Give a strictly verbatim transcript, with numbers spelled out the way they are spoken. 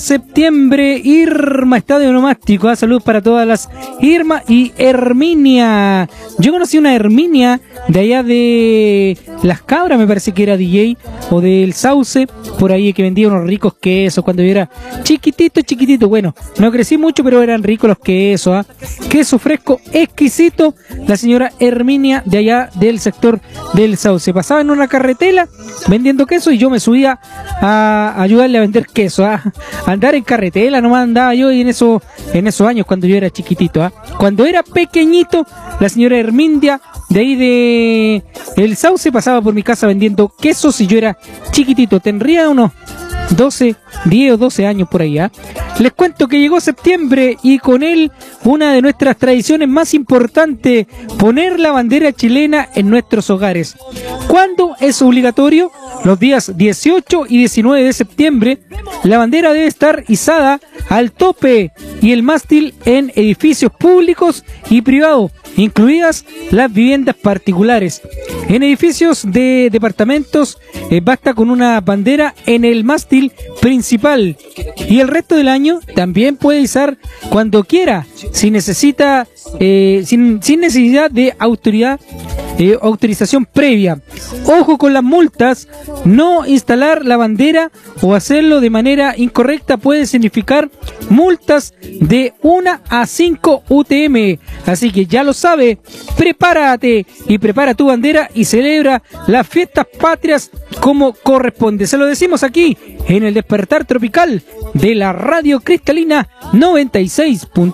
Septiembre, Irma, estadio onomástico, ¿eh? Salud para todas las Irma y Herminia. Yo conocí una Herminia de allá de Las Cabras, me parece que era D J, o del Sauce, por ahí, que vendía unos ricos quesos cuando yo era chiquitito, chiquitito. Bueno, no crecí mucho, pero eran ricos los quesos, ¿eh? Queso fresco, exquisito. La señora Herminia de allá del sector del Sauce. Pasaba en una carretela vendiendo queso y yo me subía a ayudarle a vender queso, ¿eh? Andar en carretela, nomás andaba yo en esos, en esos años cuando yo era chiquitito, ¿eh? Cuando era pequeñito, la señora Hermindia de ahí de El Sauce pasaba por mi casa vendiendo quesos y yo era chiquitito, tendría unos doce, diez o doce años por ahí, ¿eh? Les cuento que llegó septiembre y con él una de nuestras tradiciones más importantes, poner la bandera chilena en nuestros hogares. ¿Cuándo es obligatorio? Los días dieciocho y diecinueve de septiembre, la bandera debe estar izada al tope y el mástil en edificios públicos y privados, incluidas las viviendas particulares. En edificios de departamentos eh, basta con una bandera en el mástil principal y el resto del año también puede izar cuando quiera, si necesita, eh, sin, sin necesidad de autoridad, eh, autorización previa. Ojo con las multas, no instalar la bandera o hacerlo de manera incorrecta puede significar multas de una a cinco U T M. Así que ya lo sabe, prepárate y prepara tu bandera y celebra las fiestas patrias como corresponde. Se lo decimos aquí en el Despertar Tropical de la Radio Cristalina noventa y seis punto uno.